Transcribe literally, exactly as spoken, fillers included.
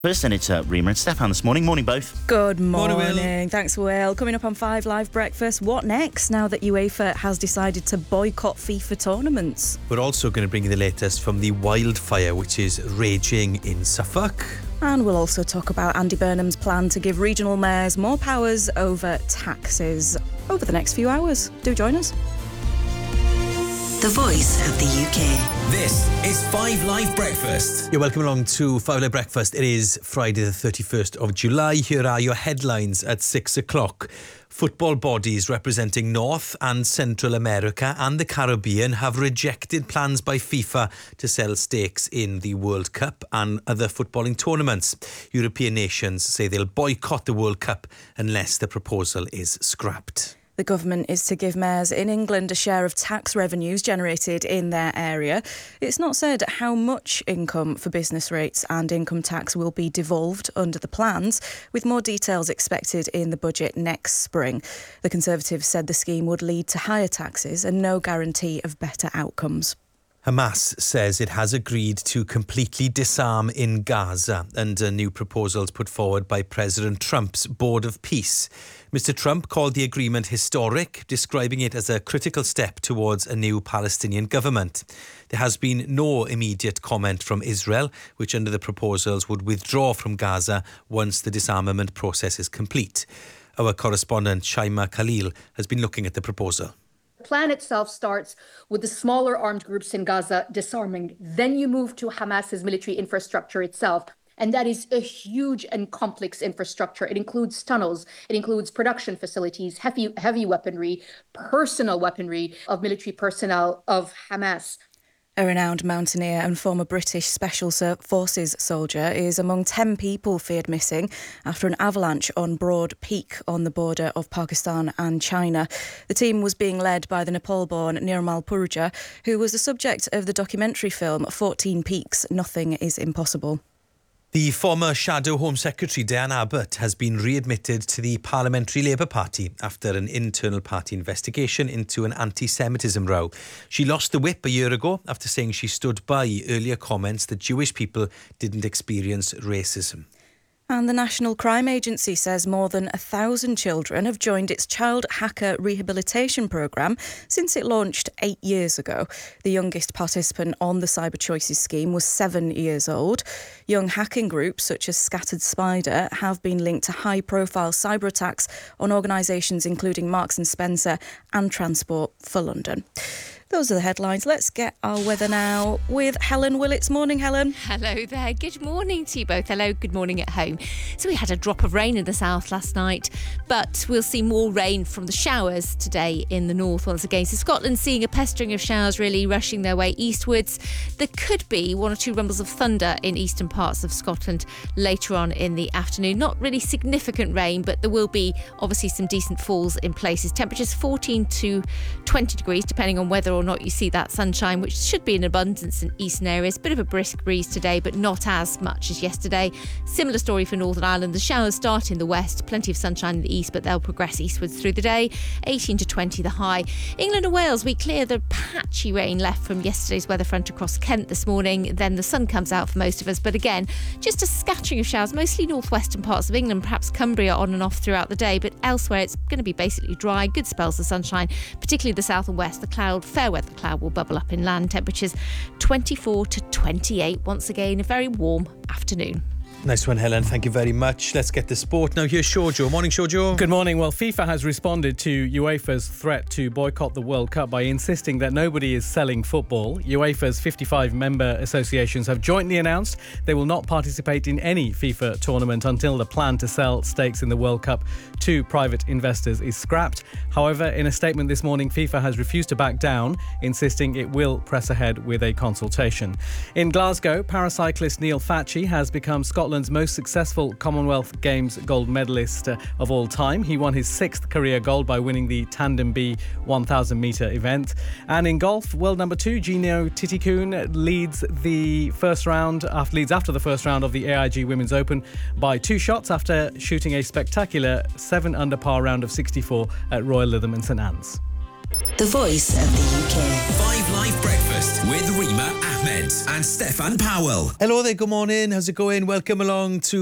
First, then it's uh, Rima and Stefan this morning. Morning, both. Good morning. Morning, Will. Thanks, Will. Coming up on Five Live Breakfast, what next now that UEFA has decided to boycott FIFA tournaments? We're also going to bring you the latest from the wildfire which is raging in Suffolk. And we'll also talk about Andy Burnham's plan to give regional mayors more powers over taxes over the next few hours. Do join us. The voice of the U K. This is Five Live Breakfast. You're welcome along to Five Live Breakfast. It is Friday the thirty-first of July. Here are your headlines at six o'clock. Football bodies representing North and Central America and the Caribbean have rejected plans by FIFA to sell stakes in the World Cup and other footballing tournaments. European nations say they'll boycott the World Cup unless the proposal is scrapped. The government is to give mayors in England a share of tax revenues generated in their area. It's not said how much income for business rates and income tax will be devolved under the plans, with more details expected in the budget next spring. The Conservatives said the scheme would lead to higher taxes and no guarantee of better outcomes. Hamas says it has agreed to completely disarm in Gaza under new proposals put forward by President Trump's Board of Peace. Mister Trump called the agreement historic, describing it as a critical step towards a new Palestinian government. There has been no immediate comment from Israel, which under the proposals would withdraw from Gaza once the disarmament process is complete. Our correspondent Shaima Khalil has been looking at the proposal. The plan itself starts with the smaller armed groups in Gaza disarming. Then you move to Hamas's military infrastructure itself. And that is a huge and complex infrastructure. It includes tunnels. It includes production facilities, heavy, heavy weaponry, personal weaponry of military personnel of Hamas. A renowned mountaineer and former British Special Forces soldier is among ten people feared missing after an avalanche on Broad Peak on the border of Pakistan and China. The team was being led by the Nepal-born Nirmal Purja, who was the subject of the documentary film fourteen Peaks, Nothing is Impossible. The former Shadow Home Secretary Diane Abbott has been readmitted to the Parliamentary Labour Party after an internal party investigation into an anti-Semitism row. She lost the whip a year ago after saying she stood by earlier comments that Jewish people didn't experience racism. And the National Crime Agency says more than a thousand children have joined its child hacker rehabilitation programme since it launched eight years ago. The youngest participant on the Cyber Choices scheme was seven years old. Young hacking groups such as Scattered Spider have been linked to high-profile cyber attacks on organisations including Marks and Spencer and Transport for London. Those are the headlines. Let's get our weather now with Helen Willits. Morning, Helen. Hello there. Good morning to you both. Hello, good morning at home. So we had a drop of rain in the south last night, but we'll see more rain from the showers today in the north once again. So Scotland's seeing a pestering of showers really rushing their way eastwards. There could be one or two rumbles of thunder in eastern parts of Scotland later on in the afternoon. Not really significant rain, but there will be obviously some decent falls in places. Temperatures fourteen to twenty degrees, depending on whether or not you see that sunshine, which should be in abundance in eastern areas. Bit of a brisk breeze today, but not as much as yesterday. Similar story for Northern Ireland. The showers start in the west, plenty of sunshine in the east, but they'll progress eastwards through the day. eighteen to twenty the high. England and Wales, we clear the patchy rain left from yesterday's weather front across Kent this morning. Then the sun comes out for most of us, but again, just a scattering of showers, mostly northwestern parts of England, perhaps Cumbria on and off throughout the day, but elsewhere it's going to be basically dry, good spells of sunshine, particularly the south and west. The cloud, fair weather cloud will bubble up inland. Temperatures twenty-four to twenty-eight. Once again, a very warm afternoon. Nice one, Helen. Thank you very much. Let's get the sport now. Here's Shoujo. Morning, Shoujo. Good morning. Well, FIFA has responded to UEFA's threat to boycott the World Cup by insisting that nobody is selling football. UEFA's fifty-five member associations have jointly announced they will not participate in any FIFA tournament until the plan to sell stakes in the World Cup to private investors is scrapped. However, in a statement this morning, FIFA has refused to back down, insisting it will press ahead with a consultation. In Glasgow, paracyclist Neil Fatchy has become Scotland's most successful Commonwealth Games gold medalist uh, of all time. He won his sixth career gold by winning the Tandem B one thousand metre event. And in golf, world number two, Gino Titicun leads the first round after leads after the first round of the A I G Women's Open by two shots after shooting a spectacular seven under par round of sixty-four at Royal Lytham in St Anne's. The voice of the U K. Five Live Breakfast with Rima Ahmed and Stefan Powell. Hello there, good morning. How's it going? Welcome along to